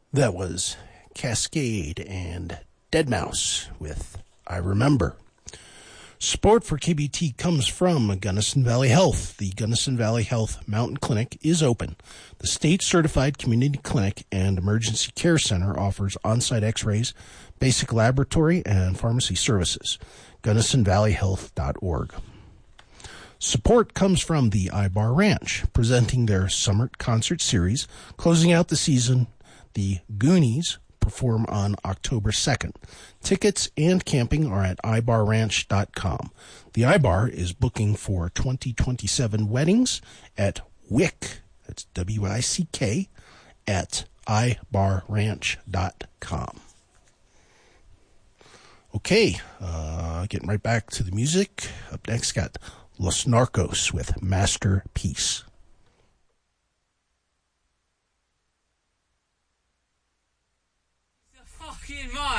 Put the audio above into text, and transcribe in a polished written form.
That was Cascade and Deadmau5 with I Remember. Support for KBT comes from Gunnison Valley Health. The Gunnison Valley Health Mountain Clinic is open. The state-certified community clinic and emergency care center offers on-site x-rays, basic laboratory, and pharmacy services. GunnisonValleyHealth.org. Support comes from the iBar Ranch, presenting their summer concert series. Closing out the season, the Goonies perform on October 2nd. Tickets and camping are at ibarranch.com. The iBar is booking for 2027 weddings at WICK, that's W-I-C-K, at ibarranch.com. Okay, getting right back to the music. Up next, got Los Narcos with Masterpiece. Fucking right.